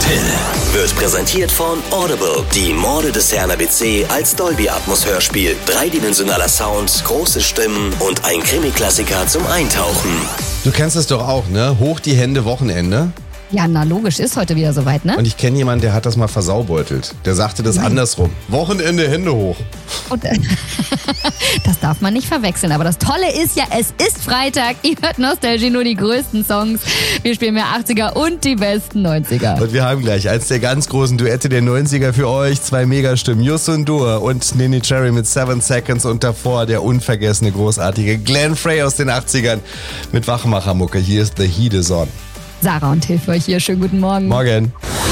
Till wird präsentiert von Audible. Die Morde des Herrn ABC als Dolby-Atmos-Hörspiel. Dreidimensionaler Sound, große Stimmen und ein Krimi-Klassiker zum Eintauchen. Du kennst es doch auch, ne? Hoch die Hände, Wochenende. Ja, na logisch, ist heute wieder soweit, ne? Und ich kenne jemanden, der hat das mal versaubeutelt. Der sagte das andersrum. Wochenende, Hände hoch. Und, das darf man nicht verwechseln. Aber das Tolle ist ja, es ist Freitag. Ihr hört Nostalgie, nur die größten Songs. Wir spielen mehr 80er und die besten 90er. Und wir haben gleich eins der ganz großen Duette der 90er für euch. 2 Megastimmen, Yusun Dur und Nini Cherry mit 7 Seconds. Und davor der unvergessene, großartige Glenn Frey aus den 80ern mit Wachmachermucke. Hier ist The Heat Is On. Sarah und Till für euch hier. Schönen guten Morgen. Morgen.